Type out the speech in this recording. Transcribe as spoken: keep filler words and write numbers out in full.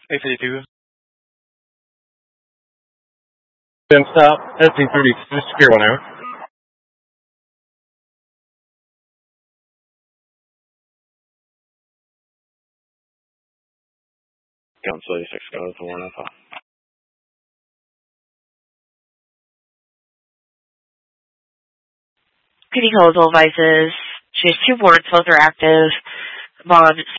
eight fifty-two. Then stop. S D thirty, secure one out. Council eighty-six goes to one alpha. Critical devices. She has two warrants, both are active. Bond